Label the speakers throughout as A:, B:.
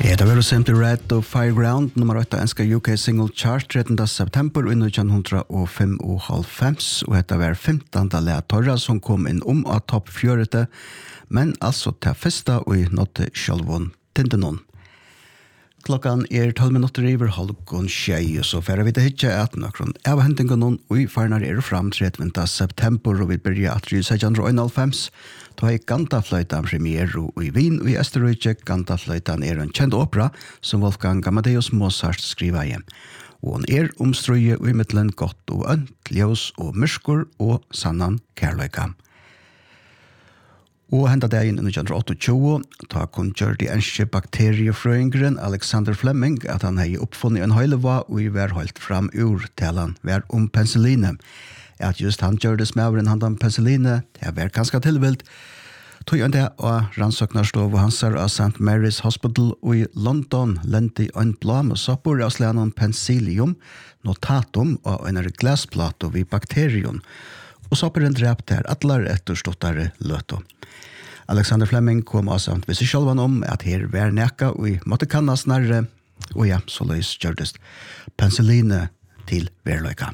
A: Det var Simply Red og Fireground, nummer 8 enska UK Single Chart 13. september i 1955, og dette var 15. lea torra som kom inn av topp 4, men altså til festa og i nåtte sjølvån tindenon. Klokkan 12 minutter over halvgån tjei, og så færre vi til hitje at nokron avhendingen og i farnar fram 13. september, og vi byrja at 1691, da er Gantafløytan premiere og i Wien og i Østerrike. Gantafløytan en kjent opera som Wolfgang Amadeus Mozart skriver hjem. Og han omstrøye og i middelen godt og ønt, ljøs og myrskur og sannan kærløyka. Og hentet dagen i 1928, da kunngjør de enske bakteriefrøyngeren Alexander Fleming at han hei oppfunnet en høyleva og i var holdt fram ur til han var penicilline. At just han gjør det smæveren han penicilline, det var ganske tilvilt. Tog han det av rannsøknarstov og hansar av St. Mary's Hospital og i London lente en blad med soppor av slanen penicillium notatum og en glasplato vid bakterium. Og sopperen drept her atlar etterstottare løto. Alexander Fleming kom også ved seg sjølvan at her var neka og i måtte kanna snarre, og ja, så løs gjørdest penicilline til verløyka.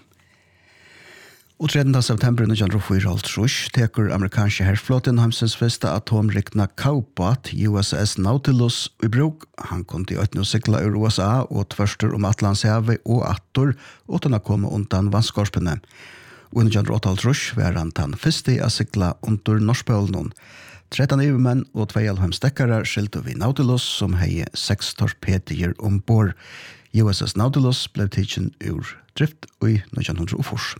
A: Og 13. september 1944 teker amerikanske herrflåten hamsens første atomrikna kaupbåt USS Nautilus i bruk. Han kom til å sykla ur USA og tvørster Atlantshavet og attor uten å komme undan vannskorpene. Og i 1988 var han den første å sykla under Norskpølen. 13 ivermenn og 92 stekkere skilte vi Nautilus som hei 6 torpedier ombord. USS Nautilus ble tidsen ur drift i 1904.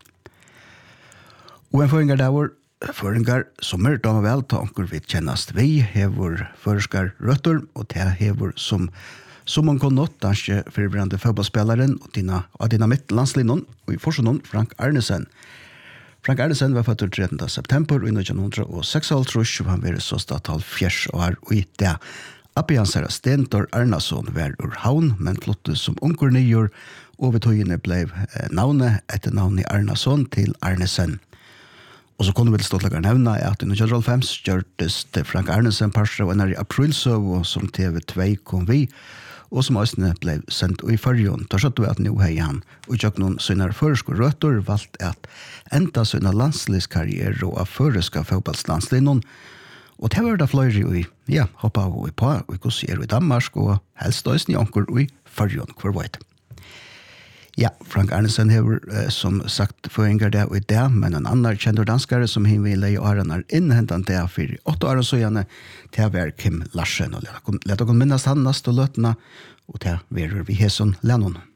A: Og en føringar som damer vel ta onker vi kjennast vi hever føreskar røtter og det hever som man kan nått danske forbrande fotballspilleren og dina midtlandslinjen og i forsønnen Frank Arnesen. Frank Arnesen var født 13. september i 1906, og han var så statal 4 år og i det. Appi hans herre Stentor Arnason var ur havn, men flottet som unker nyår, og ved togene ble navnet etter navnet Arnason til Arnesen. Og så kunne vi ståttlegger nevne at i 1905 gjørtes det Frank Arnesen parstre av en i aprilsøv, som TV2 kom vi, og som også ble sendt i førjon. Da skjøtte vi at nå hei han, og tjokk noen sønner føreske røtter valgt at enda sønner landslivskarriere og av føreske fotballslandslinjen. Og det var da fløyre i, ja, hoppa av og på, og hos i Danmark, og helst også i anker i førjon, hvor var det. Ja, Frank Arnesen hever som sagt føringer det og det, men en annen kjender danskere som hin vil leie årene innhentet det for 8 år og så gjerne til å være Kim Larsen. Og let dere minnes han neste løtene, og til å være vi Heson Lennon.